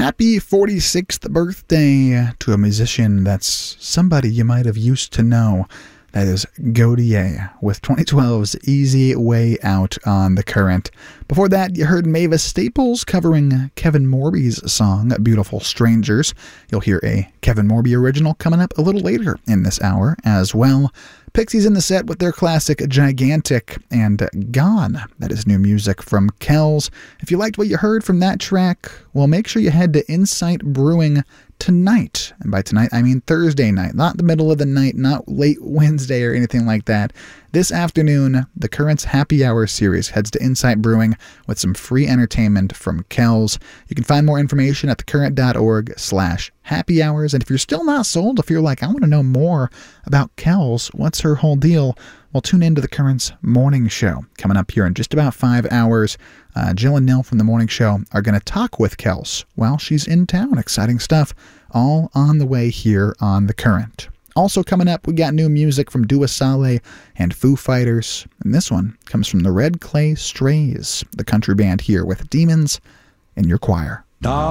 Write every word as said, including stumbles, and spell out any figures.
Happy forty-sixth birthday to a musician that's somebody you might have used to know. That is Gotye with twenty twelve's Easy Way Out on The Current. Before that, you heard Mavis Staples covering Kevin Morby's song, Beautiful Strangers. You'll hear a Kevin Morby original coming up a little later in this hour as well. Pixies in the set with their classic Gigantic and Gone. That is new music from Kells. If you liked what you heard from that track, well, make sure you head to Insight Brewing tonight. And by tonight, I mean Thursday night, not the middle of the night, not late Wednesday or anything like that. This afternoon, the Current's Happy Hour series heads to Insight Brewing with some free entertainment from Kells. You can find more information at thecurrent.org slash happy hours. And if you're still not sold, if you're like, I want to know more about Kells, what's her whole deal? Well, tune into the Current's morning show. Coming up here in just about five hours, uh, Jill and Nil from the morning show are going to talk with Kells while she's in town. Exciting stuff, all on the way here on The Current. Also coming up, we got new music from Dua Saleh and Foo Fighters. And this one comes from the Red Clay Strays, the country band here with Demons in Your Choir.